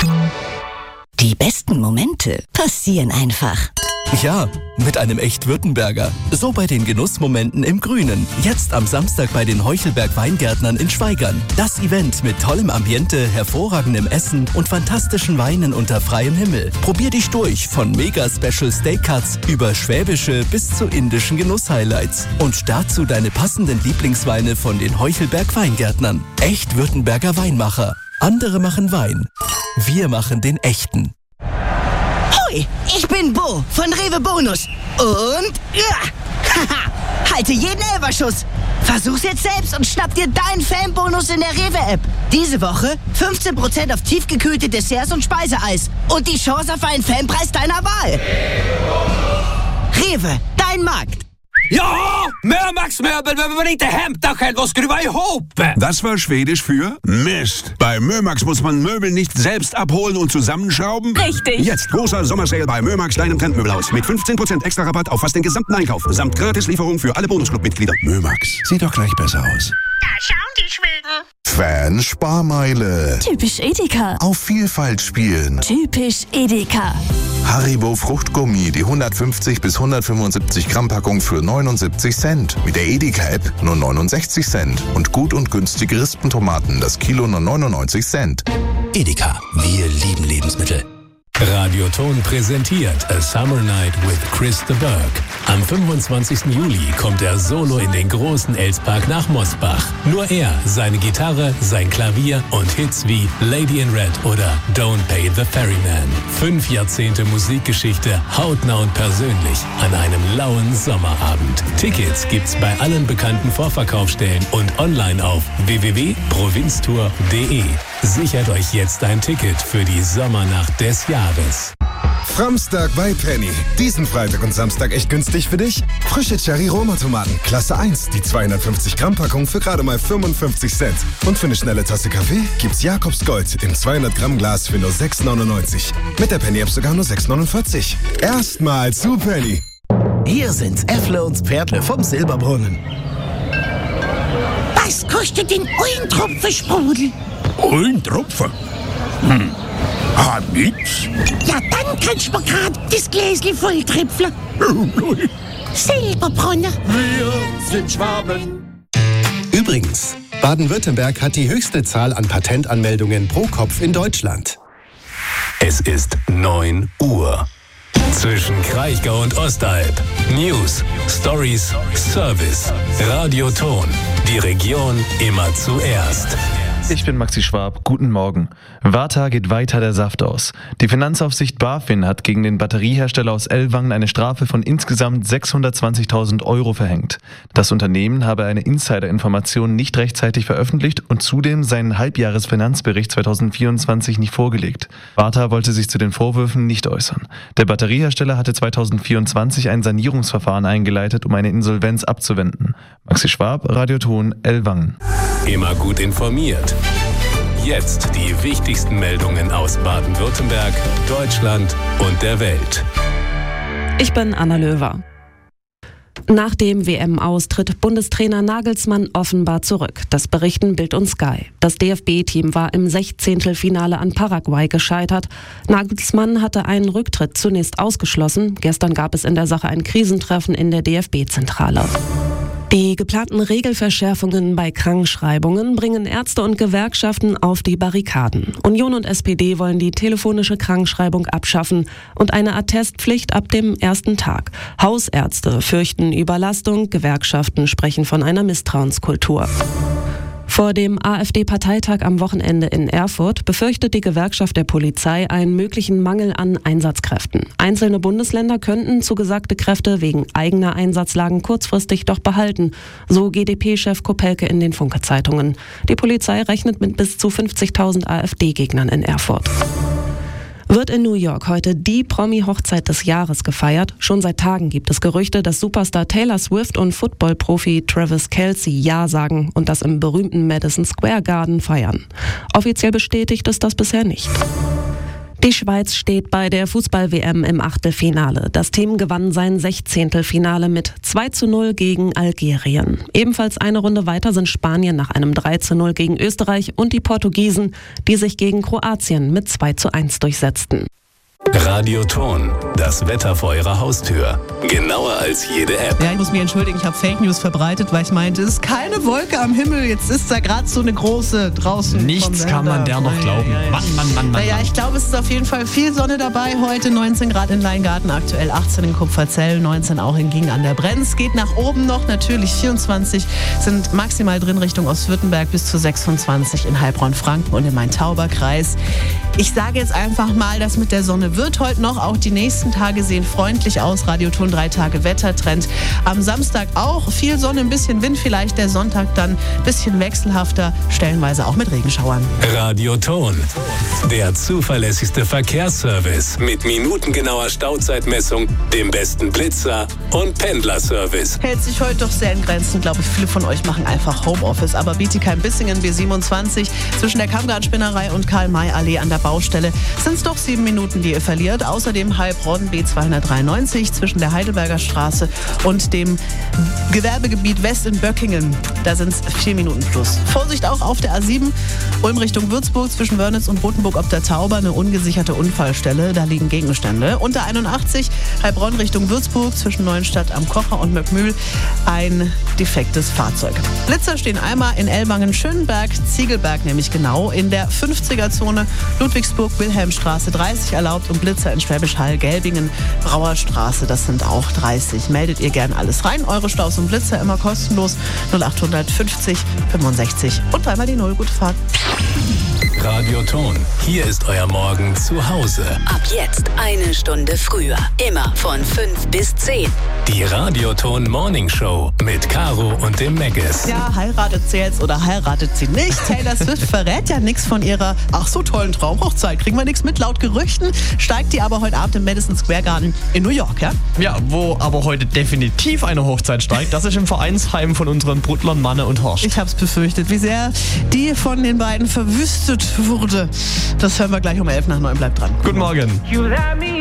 Die besten Momente passieren einfach. Ja, mit einem Echt-Württemberger. So bei den Genussmomenten im Grünen. Jetzt am Samstag bei den Heuchelberg-Weingärtnern in Schwaigern. Das Event mit tollem Ambiente, hervorragendem Essen und fantastischen Weinen unter freiem Himmel. Probier dich durch von Mega-Special Steak Cuts über schwäbische bis zu indischen Genuss-Highlights. Und dazu deine passenden Lieblingsweine von den Heuchelberg-Weingärtnern. Echt-Württemberger Weinmacher. Andere machen Wein. Wir machen den echten. Hoi, ich bin Bo von Rewe Bonus. Und halte jeden Elferschuss. Versuch's jetzt selbst und schnapp dir deinen Fanbonus in der Rewe-App. Diese Woche 15% auf tiefgekühlte Desserts und Speiseeis. Und die Chance auf einen Fanpreis deiner Wahl. Rewe, dein Markt. Ja, Mömax-Möbel, wenn wir nicht Hemdachel, was skruva ihop. Das war Schwedisch für Mist. Bei Mömax muss man Möbel nicht selbst abholen und zusammenschrauben. Richtig. Jetzt großer Sommersale bei Mömax, deinem Trendmöbelhaus. Mit 15% extra Rabatt auf fast den gesamten Einkauf. Samt Gratislieferung für alle Bonusclub-Mitglieder. Mömax, sieht doch gleich besser aus. Da schauen die Schweden. Fan-Sparmeile. Typisch Edeka. Auf Vielfalt spielen. Typisch Edeka. Haribo Fruchtgummi, die 150 bis 175 Gramm Packung für 79 Cent. Mit der Edeka-App nur 69 Cent. Und gut und günstige Rispentomaten, das Kilo nur 99 Cent. Edeka, wir lieben Lebensmittel. Radioton präsentiert A Summer Night with Chris de Burgh. Am 25. Juli kommt er solo in den großen Elspark nach Mosbach. Nur er, seine Gitarre, sein Klavier und Hits wie Lady in Red oder Don't Pay the Ferryman. 5 Jahrzehnte Musikgeschichte, hautnah und persönlich an einem lauen Sommerabend. Tickets gibt's bei allen bekannten Vorverkaufsstellen und online auf www.provinztour.de. Sichert euch jetzt ein Ticket für die Sommernacht des Jahres. Framstag bei Penny. Diesen Freitag und Samstag echt günstig für dich? Frische Cherry-Roma-Tomaten, Klasse 1, die 250 Gramm Packung für gerade mal 55 Cent. Und für eine schnelle Tasse Kaffee gibt's Jakobs Gold im 200 Gramm Glas für nur 6,99. Mit der Penny-App sogar nur 6,49. Erstmal zu Penny. Hier sind's Äffle und Pferdle vom Silberbrunnen. Was kostet den Eintropfen-Sprudel? Eintropfen? Nix. Ja, dann kannst du mir grad das Gläschen voll tripfeln. Silberbrunner. Wir sind Schwaben. Übrigens, Baden-Württemberg hat die höchste Zahl an Patentanmeldungen pro Kopf in Deutschland. Es ist 9 Uhr. Zwischen Kraichgau und Ostalb. News, Stories, Service. Radioton. Die Region immer zuerst. Ich bin Maxi Schwab, guten Morgen. Warta geht weiter der Saft aus. Die Finanzaufsicht BaFin hat gegen den Batteriehersteller aus Ellwangen eine Strafe von insgesamt 620.000 Euro verhängt. Das Unternehmen habe eine Insider-Information nicht rechtzeitig veröffentlicht und zudem seinen Halbjahresfinanzbericht 2024 nicht vorgelegt. Warta wollte sich zu den Vorwürfen nicht äußern. Der Batteriehersteller hatte 2024 ein Sanierungsverfahren eingeleitet, um eine Insolvenz abzuwenden. Maxi Schwab, Radioton, Ellwangen. Immer gut informiert. Jetzt die wichtigsten Meldungen aus Baden-Württemberg, Deutschland und der Welt. Ich bin Anna Löwer. Nach dem WM-Aus tritt Bundestrainer Nagelsmann offenbar zurück. Das berichten Bild und Sky. Das DFB-Team war im 16. Finale an Paraguay gescheitert. Nagelsmann hatte einen Rücktritt zunächst ausgeschlossen. Gestern gab es in der Sache ein Krisentreffen in der DFB-Zentrale. Die geplanten Regelverschärfungen bei Krankschreibungen bringen Ärzte und Gewerkschaften auf die Barrikaden. Union und SPD wollen die telefonische Krankschreibung abschaffen und eine Attestpflicht ab dem ersten Tag. Hausärzte fürchten Überlastung, Gewerkschaften sprechen von einer Misstrauenskultur. Vor dem AfD-Parteitag am Wochenende in Erfurt befürchtet die Gewerkschaft der Polizei einen möglichen Mangel an Einsatzkräften. Einzelne Bundesländer könnten zugesagte Kräfte wegen eigener Einsatzlagen kurzfristig doch behalten, so GdP-Chef Kopelke in den Funke-Zeitungen. Die Polizei rechnet mit bis zu 50.000 AfD-Gegnern in Erfurt. Wird in New York heute die Promi-Hochzeit des Jahres gefeiert? Schon seit Tagen gibt es Gerüchte, dass Superstar Taylor Swift und Football-Profi Travis Kelce Ja sagen und das im berühmten Madison Square Garden feiern. Offiziell bestätigt ist das bisher nicht. Die Schweiz steht bei der Fußball-WM im Achtelfinale. Das Team gewann sein 16. Finale mit 2:0 gegen Algerien. Ebenfalls eine Runde weiter sind Spanien nach einem 3:0 gegen Österreich und die Portugiesen, die sich gegen Kroatien mit 2:1 durchsetzten. Radioton, das Wetter vor Ihrer Haustür. Genauer als jede App. Ja, ich muss mich entschuldigen, ich habe Fake News verbreitet, weil ich meinte, es ist keine Wolke am Himmel, jetzt ist da gerade so eine große draußen. Nichts kann man der noch glauben. Mann. Naja, ich glaube, es ist auf jeden Fall viel Sonne dabei heute. 19 Grad in Leingarten, aktuell 18 in Kupferzell, 19 auch in Ging an der Brenz. Geht nach oben noch, natürlich 24 sind maximal drin Richtung Ostwürttemberg, bis zu 26 in Heilbronn-Franken und im Main-Tauber-Kreis. Ich sage jetzt einfach mal, das mit der Sonne wird heute noch. Auch die nächsten Tage sehen freundlich aus. Radioton 3 Tage Wettertrend. Am Samstag auch viel Sonne, ein bisschen Wind vielleicht. Der Sonntag dann ein bisschen wechselhafter, stellenweise auch mit Regenschauern. Radioton, der zuverlässigste Verkehrsservice mit minutengenauer Stauzeitmessung, dem besten Blitzer und Pendlerservice. Hält sich heute doch sehr in Grenzen, glaube ich. Viele von euch machen einfach Homeoffice. Aber Bietigheim-Bissingen B27 zwischen der Kammgartenspinnerei und Karl-May-Allee an der Baustelle sind es doch 7 Minuten, die ihr verliert. Außerdem Heilbronn B293 zwischen der Heidelberger Straße und dem Gewerbegebiet West in Böckingen. Da sind es 4 Minuten plus. Vorsicht auch auf der A7 Ulm Richtung Würzburg zwischen Wörnitz und Rothenburg ob der Tauber, eine ungesicherte Unfallstelle. Da liegen Gegenstände. Und der 81 Heilbronn Richtung Würzburg zwischen Neuenstadt am Kocher und Möckmühl ein defektes Fahrzeug. Blitzer stehen einmal in Ellwangen, Schönberg, Ziegelberg nämlich genau. In der 50er-Zone Ludwigsburg, Wilhelmstraße 30 erlaubt und Blitzer in Schwäbisch Hall, Gelbingen, Brauerstraße, das sind auch 30. Meldet ihr gern alles rein. Eure Staus und Blitzer immer kostenlos 0850 65 und dreimal die 0. Gute Fahrt. Radioton, hier ist euer Morgen zu Hause. Ab jetzt 1 Stunde früher. Immer von 5 bis 10. Die Radioton Morning Show mit Caro und dem Megas. Ja, heiratet sie jetzt oder heiratet sie nicht? Taylor Swift verrät ja nichts von ihrer ach so tollen Traumhochzeit. Kriegen wir nichts mit. Laut Gerüchten steigt die aber heute Abend im Madison Square Garden in New York, ja? Ja, wo aber heute definitiv eine Hochzeit steigt, das ist im Vereinsheim von unseren Bruttlern Manne und Horst. Ich hab's befürchtet, wie sehr die von den beiden verwüstet wurde. Das hören wir gleich um 11 nach 9. Bleibt dran. Guten Morgen.